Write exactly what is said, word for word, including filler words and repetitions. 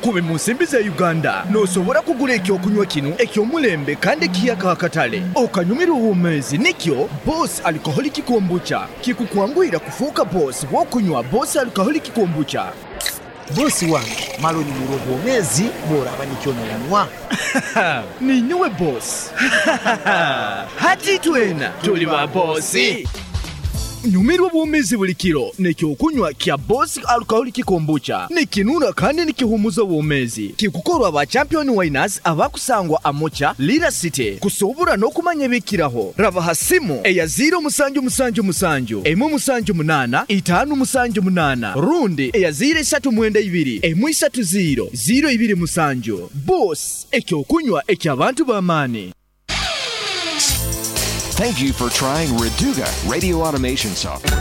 kube mu nsimbi za Uganda n'osobola kugula ekyokunywa kino eky'omulembe kandi kiyaka akatale okanyumirwa obwomezi nikyo Boss Alcoholic Kombucha kikukwanguyira kufuuka boss w'okunywa Boss Alcoholic Kombucha. Bosi wange maloni mu obwomezi bw'olaba nikyo n'onywa. Ninywe boss. Hati twena tuli ba bossi. Nyumirwa obwomezi buli kiro n'ekyokunywa kya Boss Alcoholic Kombucha nikinuna kandi nikihumuza obwomezi kikukorwa ba champion winners abakusangwa amocha Lira City kusobora n'okumanya ebikiraho raba hasimu eya zero musanju musanju musanju emu musanju munana itanu musanju munana rundi eya zero esatu mwenda ibiri emu isatu zero zero ibiri musanju. Boss ekyokunywa eky'abantu b'amaani. Thank you for trying Reduga radio automation software.